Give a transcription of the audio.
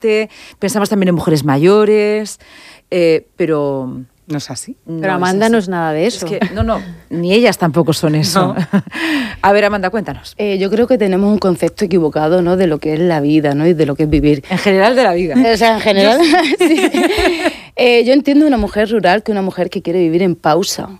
fuerte, pensamos también en mujeres mayores, pero... No es así. Pero Amanda no es nada de eso. Es que, no, ni ellas tampoco son eso. No. A ver, Amanda, cuéntanos. Yo creo que tenemos un concepto equivocado, ¿no?, de lo que es la vida, ¿no?, y de lo que es vivir. En general de la vida. O sea, en general, sí. Yo entiendo una mujer rural que una mujer que quiere vivir en pausa.